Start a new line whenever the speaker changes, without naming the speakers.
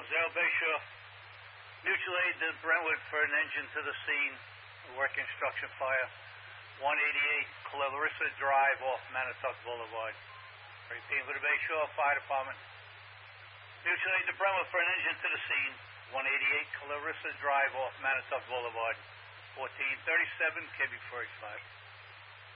Zero Bayshore. Mutual aid to Brentwood for an engine to the scene. Work instruction fire. 188 Clarissa Drive off Manitowoc Boulevard. Repeat for the Bayshore Fire Department. Mutual aid to Brentwood for an engine to the scene. 188 Clarissa Drive off Manitowoc Boulevard. 1437 KB45.